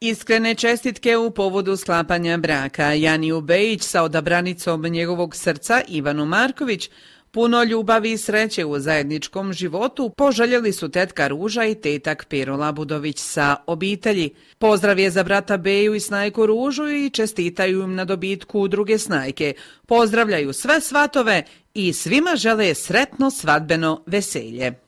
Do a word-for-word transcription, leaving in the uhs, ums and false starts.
Iskrene čestitke u povodu sklapanja braka. Janiju Bejić sa odabranicom njegovog srca Ivanu Marković puno ljubavi i sreće u zajedničkom životu poželjeli su tetka Ruža i tetak Pero Labudović sa obitelji. Pozdrav je za brata Beju i snajku Ružu i čestitaju im na dobitku druge snajke. Pozdravljaju sve svatove i svima žele sretno svadbeno veselje.